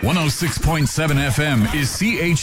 106.7 FM is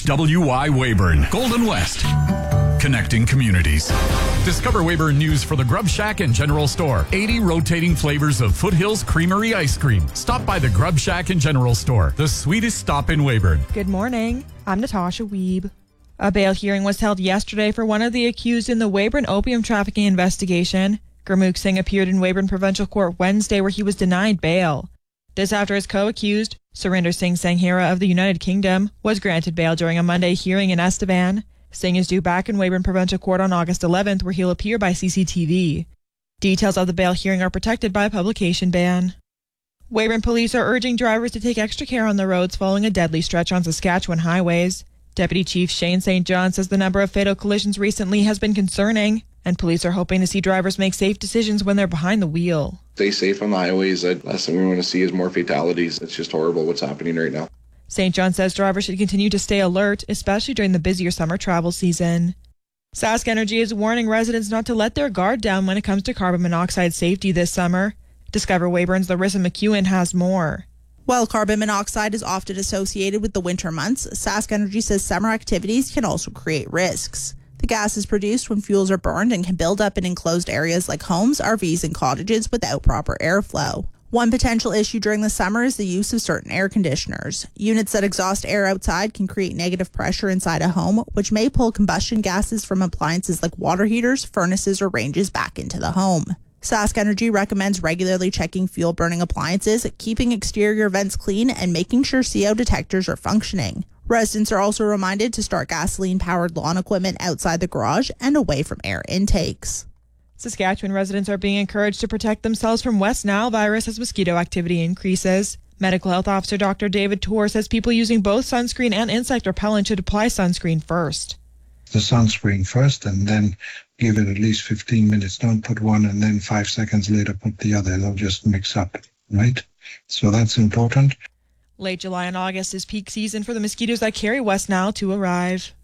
CHWY Weyburn, Golden West. Connecting communities. Discover Weyburn news for the Grub Shack and General Store. 80 rotating flavors of Foothills Creamery ice cream. Stop by the Grub Shack and General Store, the sweetest stop in Weyburn. Good morning. I'm Natasha Wiebe. A bail hearing was held yesterday for one of the accused in the Weyburn opium trafficking investigation. Gurmukh Singh appeared in Weyburn Provincial Court Wednesday where he was denied bail. This after his co-accused, Surinder Singh Sanghera of the United Kingdom, was granted bail during a Monday hearing in Estevan. Singh is due back in Weyburn Provincial Court on August 11th, where he'll appear by CCTV. Details of the bail hearing are protected by a publication ban. Weyburn police are urging drivers to take extra care on the roads following a deadly stretch on Saskatchewan highways. Deputy Chief Shane St. John says the number of fatal collisions recently has been concerning, and police are hoping to see drivers make safe decisions when they're behind the wheel. Stay safe on the highways. The last thing we want to see is more fatalities. It's just horrible what's happening right now. St. John says drivers should continue to stay alert, especially during the busier summer travel season. Sask Energy is warning residents not to let their guard down when it comes to carbon monoxide safety this summer. Discover Weyburn's Larissa McEwen has more. While carbon monoxide is often associated with the winter months, Sask Energy says summer activities can also create risks. The gas is produced when fuels are burned and can build up in enclosed areas like homes, RVs, and cottages without proper airflow. One potential issue during the summer is the use of certain air conditioners. Units that exhaust air outside can create negative pressure inside a home, which may pull combustion gases from appliances like water heaters, furnaces, or ranges back into the home. Sask Energy recommends regularly checking fuel-burning appliances, keeping exterior vents clean, and making sure CO detectors are functioning. Residents are also reminded to start gasoline-powered lawn equipment outside the garage and away from air intakes. Saskatchewan residents are being encouraged to protect themselves from West Nile virus as mosquito activity increases. Medical Health Officer Dr. David Tour says people using both sunscreen and insect repellent should apply sunscreen first. The sunscreen first and then give it at least 15 minutes. Don't put one and then 5 seconds later put the other. They'll just mix up, right? So that's important. Late July and August is peak season for the mosquitoes that carry West Nile to arrive.